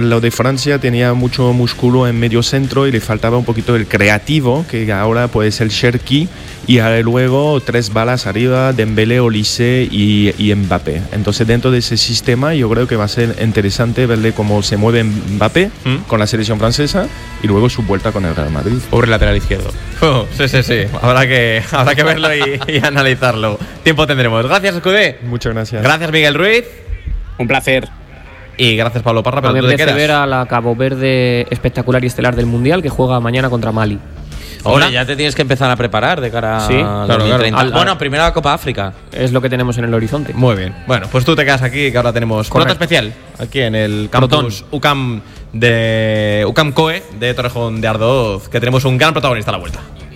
lo de Francia tenía mucho músculo en medio centro y le faltaba un poquito el creativo, que ahora puede ser Cherki, y luego 3 balas arriba, Dembélé, Olise y Mbappé. Entonces dentro de ese sistema yo creo que va a ser interesante verle cómo se mueve Mbappé con la selección francesa y luego su vuelta con el Real Madrid. Pobre lateral izquierdo. Sí. Habrá que verlo y analizarlo. Tiempo tendremos. Gracias, Escudé. Muchas gracias. Gracias, Miguel Ruiz. Un placer. Y gracias, Pablo Parra. Pero me apetece ver a la Cabo Verde espectacular y estelar del Mundial, que juega mañana contra Mali. Ahora ya te tienes que empezar a preparar de cara a 2030. Bueno, primero la Copa África. Es lo que tenemos en el horizonte. Muy bien. Bueno, pues tú te quedas aquí, que ahora tenemos nota especial aquí en el campus UCAM COE de Torrejón de Ardoz, que tenemos un gran protagonista a la vuelta.